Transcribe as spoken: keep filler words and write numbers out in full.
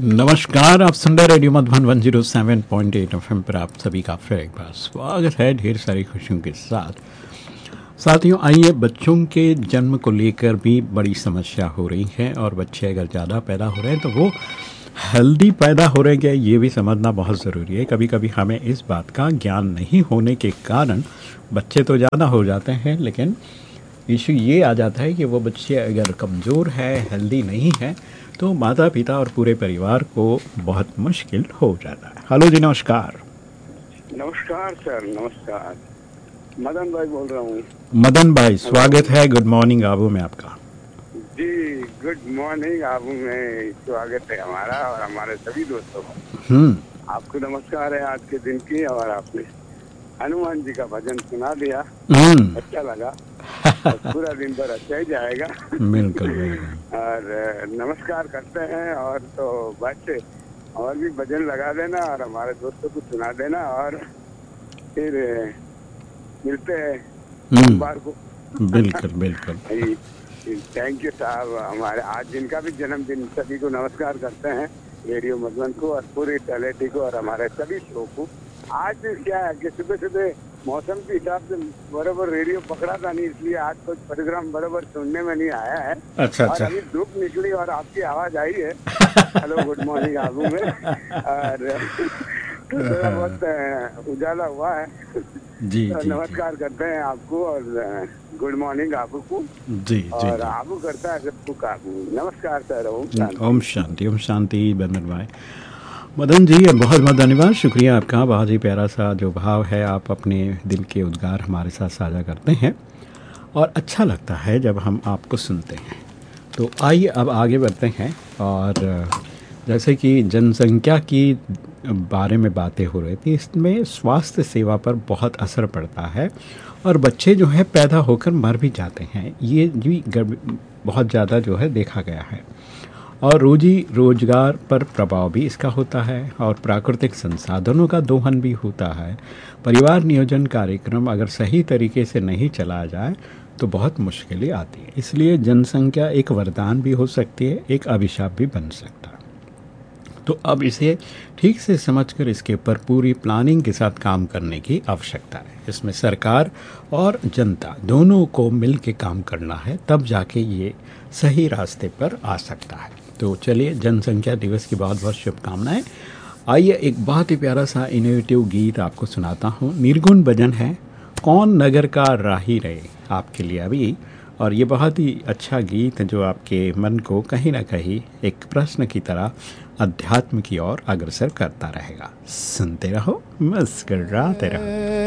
नमस्कार, आप सुन रहे radio Madhuban one zero seven point eight FM पर आप सभी का फिर एक बार स्वागत है ढेर सारी खुशियों के साथ। साथियों, आइए, बच्चों के जन्म को लेकर भी बड़ी समस्या हो रही है और बच्चे अगर ज़्यादा पैदा हो रहे हैं तो वो हेल्दी पैदा हो रहे हैं, ये भी समझना बहुत ज़रूरी है। कभी कभी हमें इस बात का ज्ञान नहीं होने के कारण बच्चे तो ज़्यादा हो जाते हैं, लेकिन इशू ये आ जाता है कि वो बच्चे अगर कमज़ोर है, हेल्दी नहीं है, तो माता पिता और पूरे परिवार को बहुत मुश्किल हो जाता है। हेलो जी, नमस्कार। नमस्कार सर, नमस्कार। मदन भाई बोल रहा हूँ। मदन भाई, स्वागत है गुड मॉर्निंग आबू में आपका। जी, गुड मॉर्निंग आबू में स्वागत है हमारा और हमारे सभी दोस्तों का। हम्म आपको नमस्कार है आज के दिन की। और आपने हनुमान जी का भजन सुना दिया, हम्म अच्छा लगा। और पूरा दिन भर अच्छा ही जाएगा। बिल्कुल बिल्कुल। और नमस्कार करते हैं, और तो बच्चे और भी भजन लगा देना और हमारे दोस्तों को सुना देना, और फिर मिलते हैं सोमवार को। बिल्कुल बिल्कुल। थैंक यू साहब। हमारे आज जिनका भी जन्मदिन, सभी को नमस्कार करते हैं, रेडियो मधुबन को और पूरी टैलेंटी को और हमारे सभी शो को। आज क्या है कि सुबह सुबह मौसम के हिसाब से बराबर रेडियो पकड़ा था नहीं, इसलिए आज कुछ प्रोग्राम बराबर सुनने में नहीं आया है। अच्छा और अच्छा। अभी धूप निकली और आपकी आवाज आई है हेलो गुड मॉर्निंग आबू में, और तो थोड़ा बहुत उजाला हुआ है। जी तो जी नमस्कार करते हैं आपको और गुड मॉर्निंग आबू को। जी जी और जी। आबू करता है सबको काबू। नमस्कार सर। ओम शांति। ओम शांति, ओम शांति। बंदन भाई, मदन जी, बहुत बहुत धन्यवाद, शुक्रिया आपका। बहुत ही प्यारा सा जो भाव है, आप अपने दिल के उद्गार हमारे साथ साझा करते हैं और अच्छा लगता है जब हम आपको सुनते हैं। तो आइए अब आगे बढ़ते हैं। और जैसे कि जनसंख्या की बारे में बातें हो रही थी, इसमें स्वास्थ्य सेवा पर बहुत असर पड़ता है और बच्चे जो है पैदा होकर मर भी जाते हैं। ये भी बहुत ज़्यादा जो है देखा गया है। और रोजी रोजगार पर प्रभाव भी इसका होता है और प्राकृतिक संसाधनों का दोहन भी होता है। परिवार नियोजन कार्यक्रम अगर सही तरीके से नहीं चलाया जाए तो बहुत मुश्किलें आती हैं। इसलिए जनसंख्या एक वरदान भी हो सकती है, एक अभिशाप भी बन सकता है। तो अब इसे ठीक से समझकर इसके ऊपर पूरी प्लानिंग के साथ काम करने की आवश्यकता है। इसमें सरकार और जनता दोनों को मिल के काम करना है, तब जाके ये सही रास्ते पर आ सकता है। तो चलिए, जनसंख्या दिवस की बहुत बहुत शुभकामनाएं। आइए, एक बहुत ही प्यारा सा इनोवेटिव गीत आपको सुनाता हूँ। निर्गुण भजन है, कौन नगर का राही रहे, आपके लिए अभी। और ये बहुत ही अच्छा गीत जो आपके मन को कहीं ना कहीं एक प्रश्न की तरह अध्यात्म की ओर अग्रसर करता रहेगा। सुनते रहो, मुस्कुराते रहो।